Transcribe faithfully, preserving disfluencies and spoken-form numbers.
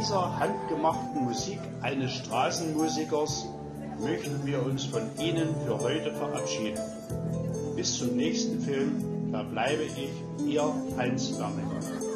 dieser handgemachten Musik eines Straßenmusikers möchten wir uns von Ihnen für heute verabschieden. Bis zum nächsten Film verbleibe ich, Ihr Hans Werniger.